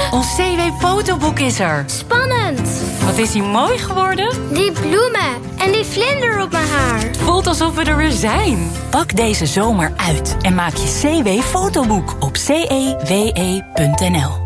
Ons CW-fotoboek is er. Spannend. Wat is hij mooi geworden? Die bloemen en die vlinder op mijn haar. Het voelt alsof we er weer zijn. Pak deze zomer uit en maak je CW-fotoboek op cewe.nl.